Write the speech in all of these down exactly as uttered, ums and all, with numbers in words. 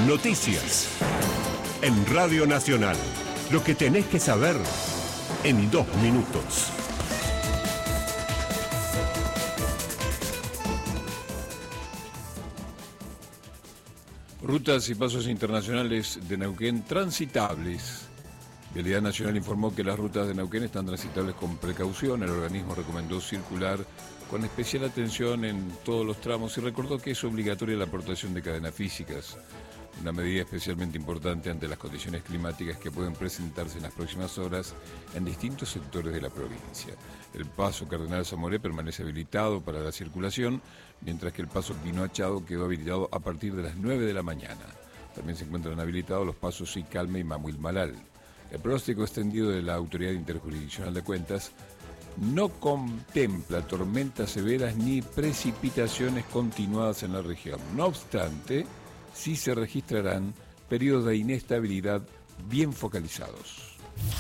Noticias. En Radio Nacional. Lo que tenés que saber en dos minutos. Rutas y pasos internacionales de Neuquén transitables. Vialidad Nacional informó que las rutas de Neuquén están transitables con precaución. El organismo recomendó circular con especial atención en todos los tramos y recordó que es obligatoria la aportación de cadenas físicas, una medida especialmente importante ante las condiciones climáticas que pueden presentarse en las próximas horas en distintos sectores de la provincia. El paso Cardenal Zamoré permanece habilitado para la circulación, mientras que el paso Pino Achado quedó habilitado a partir de las nueve de la mañana. También se encuentran habilitados los pasos Sicalme y Mamuil Malal. El pronóstico extendido de la Autoridad Interjurisdiccional de Cuentas no contempla tormentas severas ni precipitaciones continuadas en la región. No obstante, sí se registrarán periodos de inestabilidad bien focalizados.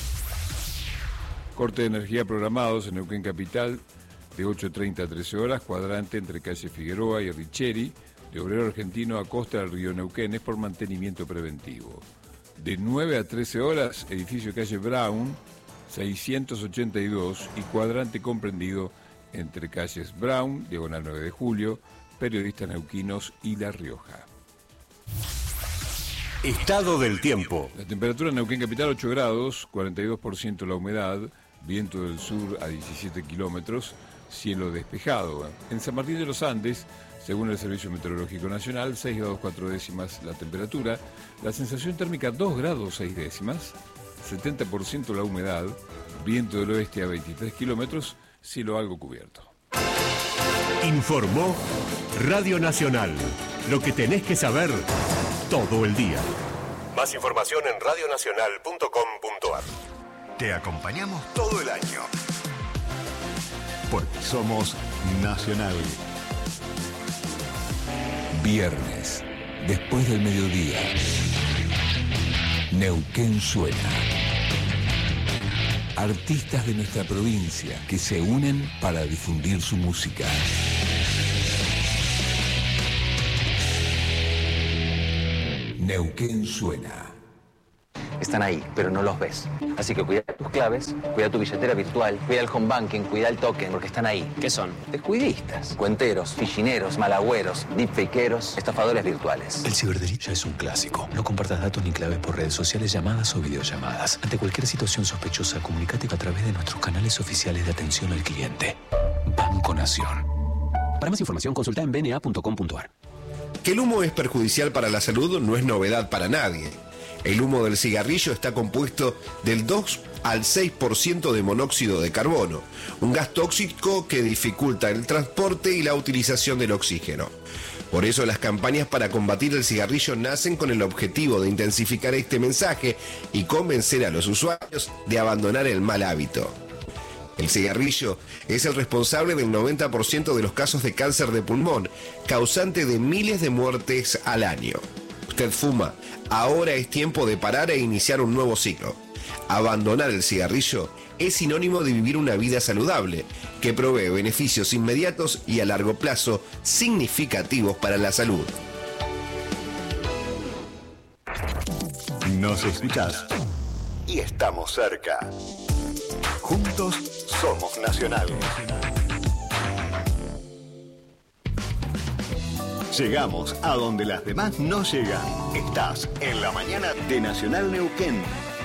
Corte de energía programados en Neuquén Capital de ocho treinta a trece horas, cuadrante entre calle Figueroa y Richeri, de Obrero Argentino a costa del río Neuquén, es por mantenimiento preventivo. De nueve a trece horas, edificio calle Brown, seiscientos ochenta y dos y cuadrante comprendido entre calles Brown, diagonal nueve de julio, Periodistas Neuquinos y La Rioja. Estado del tiempo. La temperatura en Neuquén Capital ocho grados, cuarenta y dos por ciento la humedad, viento del sur a diecisiete kilómetros, cielo despejado. En San Martín de los Andes, según el Servicio Meteorológico Nacional, seis grados cuatro décimas la temperatura, la sensación térmica dos grados seis décimas, setenta por ciento la humedad, viento del oeste a veintitrés kilómetros, cielo algo cubierto. Informó Radio Nacional. Lo que tenés que saber todo el día. Más información en radio nacional punto com punto a r. Te acompañamos todo el año. Porque somos Nacional. Viernes, después del mediodía. Neuquén suena. Artistas de nuestra provincia que se unen para difundir su música. Neuquén suena. Están ahí, pero no los ves. Así que cuida tus claves, cuida tu billetera virtual, cuida el home banking, cuida el token, porque están ahí. ¿Qué son? Descuidistas, cuenteros, fichineros, malagüeros, deepfakeros, estafadores virtuales. El ciberdelito ya es un clásico. No compartas datos ni claves por redes sociales, llamadas o videollamadas. Ante cualquier situación sospechosa, comunícate a través de nuestros canales oficiales de atención al cliente. Banco Nación. Para más información, consulta en b n a punto com punto a r. Que el humo es perjudicial para la salud no es novedad para nadie. El humo del cigarrillo está compuesto del dos al seis por ciento de monóxido de carbono, un gas tóxico que dificulta el transporte y la utilización del oxígeno. Por eso las campañas para combatir el cigarrillo nacen con el objetivo de intensificar este mensaje y convencer a los usuarios de abandonar el mal hábito. El cigarrillo es el responsable del noventa por ciento de los casos de cáncer de pulmón, causante de miles de muertes al año. Usted fuma, ahora es tiempo de parar e iniciar un nuevo ciclo. Abandonar el cigarrillo es sinónimo de vivir una vida saludable, que provee beneficios inmediatos y a largo plazo significativos para la salud. Nos escuchás y estamos cerca. Juntos somos Nacional. Llegamos a donde las demás no llegan. Estás en la mañana de Nacional Neuquén.